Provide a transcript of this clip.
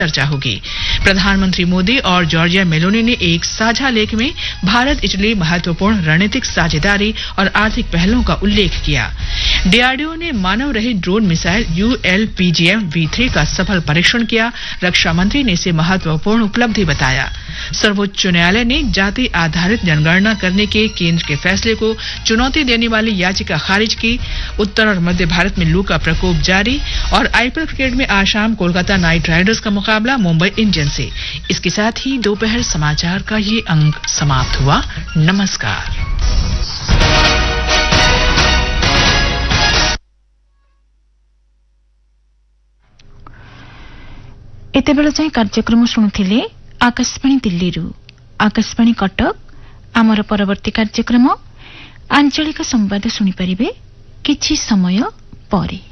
चर्चा होगी। प्रधानमंत्री मोदी और जॉर्जिया मेलोनी ने एक साझा लेख में भारत इटली महत्वपूर्ण रणनीतिक साझेदारी और आर्थिक पहलों का उल्लेख किया। डीआरडीओ ने मानव रहित ड्रोन मिसाइल ULPGM-V3 का सफल परीक्षण किया। रक्षा मंत्री ने इसे महत्वपूर्ण उपलब्धि बताया। सर्वोच्च न्यायालय ने जाति आधारित जनगणना करने के केंद्र के फैसले को चुनौती देने वाली याचिका खारिज की। उत्तर और मध्य भारत में लू का प्रकोप जारी और आईपीएल क्रिकेट में आज शाम कोलकाता नाइट राइडर्स का मुकाबला मुंबई इंडियंस से। इसके साथ ही दोपहर समाचार का ये अंक समाप्त हुआ। नमस्कार। एते बेला जाय कार्यक्रम शुणुथिले आकाशवाणी दिल्लीरू। आकाशवाणी कटक आमर परवर्ती कार्यक्रम आंचलिक संवाद शुणी परिबे किछि समय परे।